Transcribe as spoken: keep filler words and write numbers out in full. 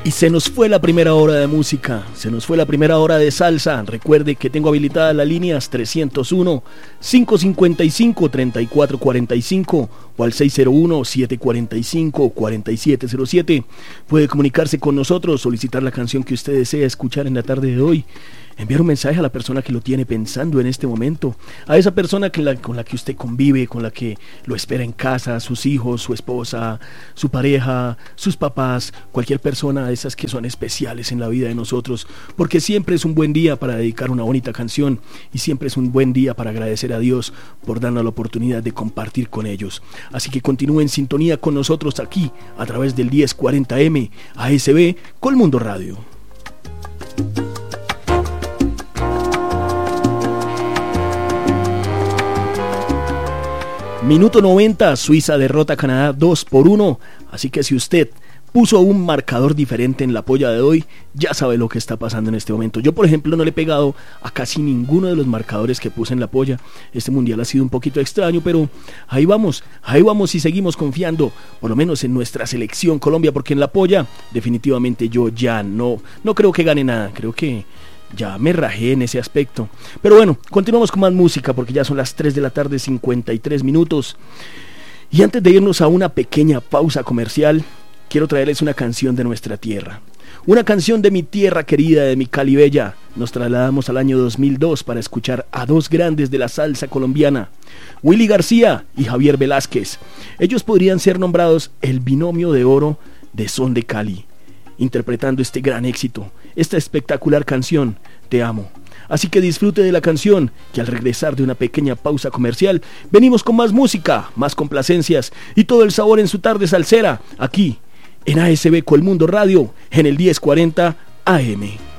Y se nos fue la primera hora de música, se nos fue la primera hora de salsa. Recuerde que tengo habilitadas las líneas trescientos uno, cinco cincuenta y cinco, treinta y cuatro cuarenta y cinco o al seis cero uno, siete cuarenta y cinco, cuarenta y siete cero siete. Puede comunicarse con nosotros, solicitar la canción que usted desea escuchar en la tarde de hoy. Enviar un mensaje a la persona que lo tiene pensando en este momento, a esa persona que la, con la que usted convive, con la que lo espera en casa, sus hijos, su esposa, su pareja, sus papás, cualquier persona de esas que son especiales en la vida de nosotros, porque siempre es un buen día para dedicar una bonita canción y siempre es un buen día para agradecer a Dios por darnos la oportunidad de compartir con ellos. Así que continúe en sintonía con nosotros aquí a través del diez cuarenta eme A S B Colmundo Radio. Minuto noventa, Suiza derrota a Canadá dos por uno, así que si usted puso un marcador diferente en la polla de hoy, ya sabe lo que está pasando en este momento. Yo, por ejemplo, no le he pegado a casi ninguno de los marcadores que puse en la polla. Este mundial ha sido un poquito extraño, pero ahí vamos, ahí vamos y seguimos confiando, por lo menos en nuestra selección Colombia, porque en la polla definitivamente yo ya no, no creo que gane nada, creo que ya me rajé en ese aspecto. Pero bueno, continuamos con más música porque ya son las tres de la tarde, cincuenta y tres minutos. Y antes de irnos a una pequeña pausa comercial, quiero traerles una canción de nuestra tierra. Una canción de mi tierra querida, de mi Cali bella. Nos trasladamos al año dos mil dos para escuchar a dos grandes de la salsa colombiana, Willy García y Javier Velázquez. Ellos podrían ser nombrados el binomio de oro de Son de Cali, interpretando este gran éxito, esta espectacular canción, Te Amo. Así que disfrute de la canción, que al regresar de una pequeña pausa comercial, venimos con más música, más complacencias y todo el sabor en su tarde salsera, aquí en A S B Colmundo Radio, en el diez cuarenta A M.